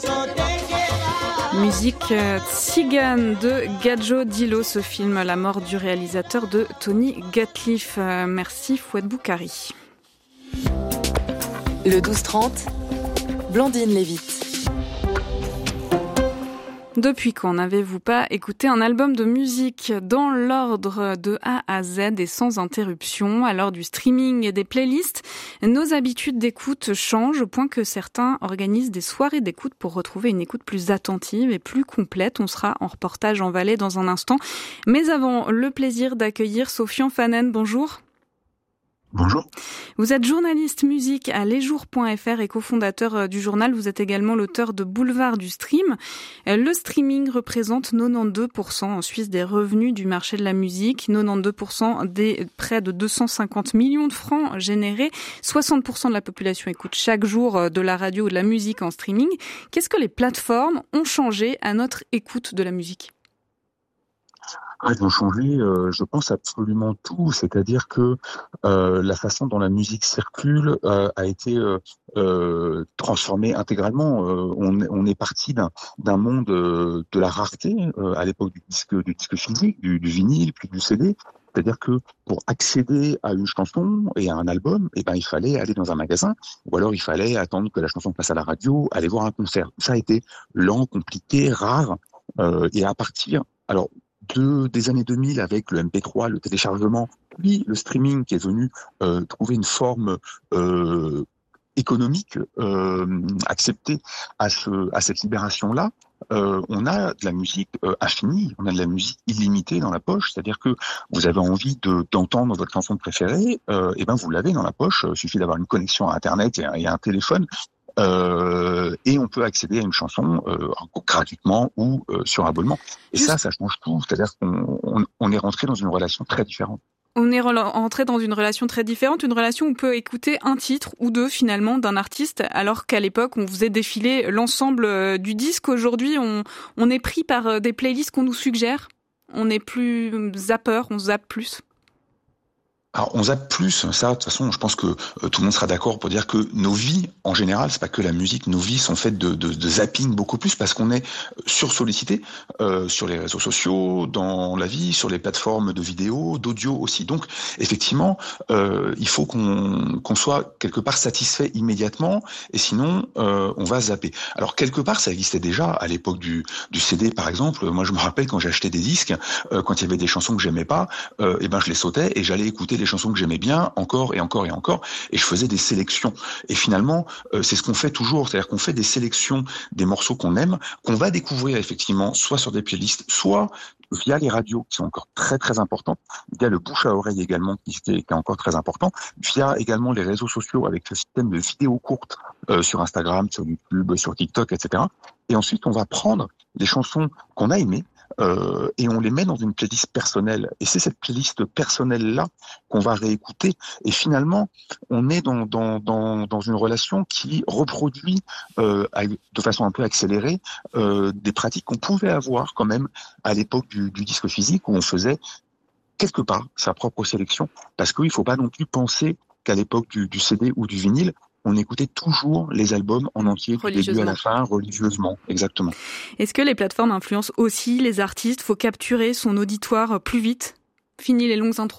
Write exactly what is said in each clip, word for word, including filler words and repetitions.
Musique tzigane de Gadjo Dilo, ce film, la mort du réalisateur de Tony Gatliff. Merci Fouad Boukari. Le douze trente, Blandine Lévite. Depuis quand n'avez-vous pas écouté un album de musique dans l'ordre de A à Z et sans interruption? À l'heure du streaming et des playlists, nos habitudes d'écoute changent au point que certains organisent des soirées d'écoute pour retrouver une écoute plus attentive et plus complète. On sera en reportage en Valais dans un instant. Mais avant, le plaisir d'accueillir Sofian Fanen. Bonjour. Bonjour. Vous êtes journaliste musique à lesjours point f r et cofondateur du journal. Vous êtes également l'auteur de Boulevard du Stream. Le streaming représente quatre-vingt-douze pour cent en Suisse des revenus du marché de la musique, quatre-vingt-douze pour cent des près de deux cent cinquante millions de francs générés, soixante pour cent de la population écoute chaque jour de la radio ou de la musique en streaming. Qu'est-ce que les plateformes ont changé à notre écoute de la musique ? Elles ont changé, euh, je pense, absolument tout. C'est-à-dire que euh, la façon dont la musique circule euh, a été euh, euh, transformée intégralement. Euh, on, on est parti d'un, d'un monde euh, de la rareté euh, à l'époque du disque, du disque physique, du, du vinyle, puis du C D. C'est-à-dire que pour accéder à une chanson et à un album, eh ben il fallait aller dans un magasin, ou alors il fallait attendre que la chanson passe à la radio, aller voir un concert. Ça a été lent, compliqué, rare, euh, et à partir, alors de des années deux mille avec le M P trois, le téléchargement, puis le streaming qui est venu euh, trouver une forme euh, économique euh, acceptée à ce à cette libération-là. Euh, on a de la musique euh, infinie, on a de la musique illimitée dans la poche, c'est-à-dire que vous avez envie de, d'entendre votre chanson préférée, euh, et ben vous l'avez dans la poche, il suffit d'avoir une connexion à Internet et un, et un téléphone, euh, et on peut accéder à une chanson euh, gratuitement ou euh, sur abonnement. Et Juste... ça, ça change tout, c'est-à-dire qu'on on, on est rentré dans une relation très différente. On est rentré dans une relation très différente, une relation où on peut écouter un titre ou deux finalement d'un artiste, alors qu'à l'époque on faisait défiler l'ensemble du disque. Aujourd'hui on, on est pris par des playlists qu'on nous suggère, on n'est plus zappeur, on zappe plus. Alors on zappe plus, ça de toute façon je pense que euh, tout le monde sera d'accord pour dire que nos vies en général, c'est pas que la musique, nos vies sont faites de, de, de zapping beaucoup plus parce qu'on est sursollicité euh, sur les réseaux sociaux, dans la vie, sur les plateformes de vidéos, d'audio aussi. Donc effectivement, euh, il faut qu'on, qu'on soit quelque part satisfait immédiatement et sinon euh, on va zapper. Alors quelque part ça existait déjà à l'époque du, du C D par exemple. Moi je me rappelle quand j'achetais des disques, euh, quand il y avait des chansons que j'aimais pas, euh, et ben je les sautais et j'allais écouter des chansons que j'aimais bien, encore et encore et encore, et je faisais des sélections. Et finalement, euh, c'est ce qu'on fait toujours, c'est-à-dire qu'on fait des sélections des morceaux qu'on aime, qu'on va découvrir effectivement, soit sur des playlists, soit via les radios qui sont encore très très importantes, via le bouche à oreille également qui, qui est encore très important, via également les réseaux sociaux avec le système de vidéos courtes euh, sur Instagram, sur YouTube, sur TikTok, et cetera. Et ensuite, on va prendre les chansons qu'on a aimées, Euh, et on les met dans une playlist personnelle. Et c'est cette playlist personnelle-là qu'on va réécouter. Et finalement, on est dans, dans, dans, dans une relation qui reproduit euh, de façon un peu accélérée euh, des pratiques qu'on pouvait avoir quand même à l'époque du, du disque physique où on faisait quelque part sa propre sélection. Parce qu'il ne faut pas non plus penser qu'à l'époque du, du C D ou du vinyle, on écoutait toujours les albums en entier, du début à la fin, religieusement, exactement. Est-ce que les plateformes influencent aussi les artistes ? Faut capturer son auditoire plus vite ? Fini les longues intros ?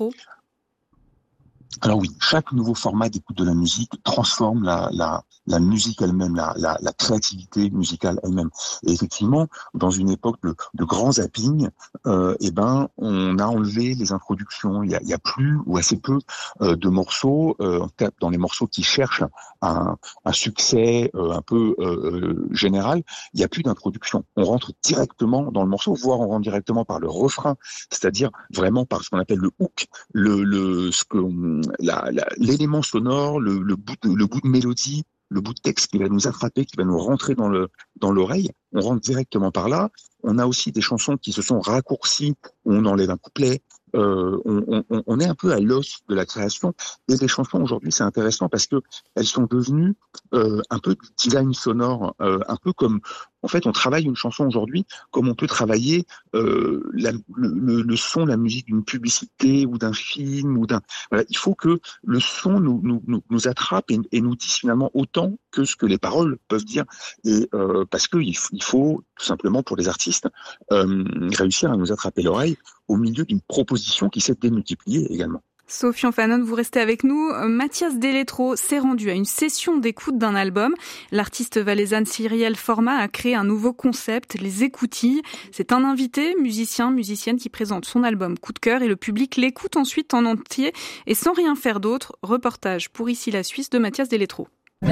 Alors oui, chaque nouveau format d'écoute de la musique transforme la, la, la musique elle-même, la, la, la créativité musicale elle-même. Et effectivement, dans une époque de, de grand zapping, euh, eh ben, on a enlevé les introductions. Il y a, il y a plus ou assez peu euh, de morceaux. Euh, dans les morceaux qui cherchent un, un succès euh, un peu euh, général, il n'y a plus d'introduction. On rentre directement dans le morceau, voire on rentre directement par le refrain, c'est-à-dire vraiment par ce qu'on appelle le hook, le, le ce que La, la, l'élément sonore, le, le, bout de, le bout de mélodie, le bout de texte qui va nous attraper, qui va nous rentrer dans, le, dans l'oreille, on rentre directement par là. On a aussi des chansons qui se sont raccourcies, où on enlève un couplet, euh, on, on, on est un peu à l'os de la création. Et les chansons aujourd'hui, c'est intéressant parce que elles sont devenues euh, un peu du design sonore, euh, un peu comme En fait, on travaille une chanson aujourd'hui comme on peut travailler euh, la, le, le son, la musique d'une publicité ou d'un film ou d'un. Voilà, il faut que le son nous nous, nous, nous attrape et, et nous dise finalement autant que ce que les paroles peuvent dire. Et euh, parce que il, il faut tout simplement pour les artistes euh, réussir à nous attraper l'oreille au milieu d'une proposition qui s'est démultipliée également. Sofian Fanon, vous restez avec nous. Mathias Deletro s'est rendu à une session d'écoute d'un album. L'artiste valaisanne Cyrielle Format a créé un nouveau concept, les écoutilles. C'est un invité, musicien, musicienne qui présente son album Coup de cœur et le public l'écoute ensuite en entier et sans rien faire d'autre. Reportage pour Ici la Suisse de Mathias Deletro.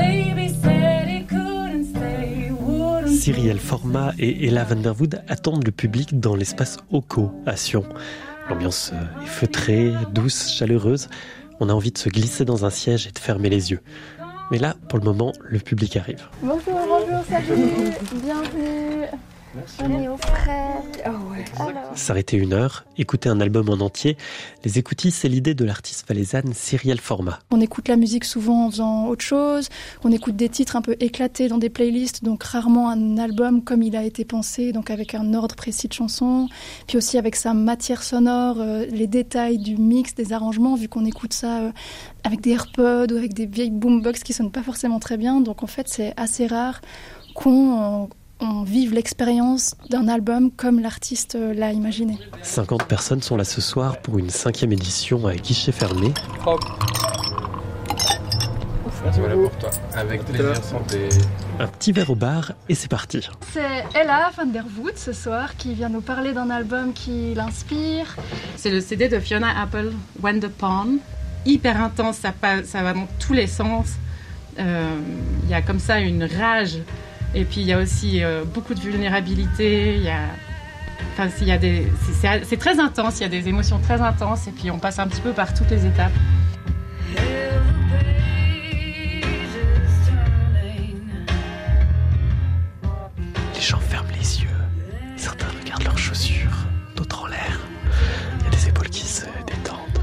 Cyrielle Format et Ella Vanderwood attendent le public dans l'espace Oco à Sion. L'ambiance est feutrée, douce, chaleureuse. On a envie de se glisser dans un siège et de fermer les yeux. Mais là, pour le moment, le public arrive. Bonjour, bonjour, salut, bienvenue. Merci. On est aux frères. Oh ouais. Alors. S'arrêter une heure, écouter un album en entier. Les écoutilles, c'est l'idée de l'artiste valaisanne Cyrielle Format. On écoute la musique souvent en faisant autre chose. On écoute des titres un peu éclatés dans des playlists, donc rarement un album comme il a été pensé, donc avec un ordre précis de chansons. Puis aussi avec sa matière sonore, euh, les détails du mix, des arrangements, vu qu'on écoute ça euh, avec des AirPods ou avec des vieilles boombox qui sonnent pas forcément très bien. Donc en fait, c'est assez rare qu'on... Euh, on vive l'expérience d'un album comme l'artiste l'a imaginé. cinquante personnes sont là ce soir pour une cinquième édition à guichet fermé. Hop. Voilà pour toi, avec plaisir, santé. Un petit verre au bar et c'est parti. C'est Ella Vanderwood ce soir qui vient nous parler d'un album qui l'inspire. C'est le C D de Fiona Apple, When the Pawn. Hyper intense, ça, passe, ça va dans tous les sens. Il euh, y a comme ça une rage. Et puis il y a aussi euh, beaucoup de vulnérabilité, il y a, enfin, il y a des, c'est, c'est, c'est très intense, il y a des émotions très intenses et puis on passe un petit peu par toutes les étapes. Les gens ferment les yeux, certains regardent leurs chaussures.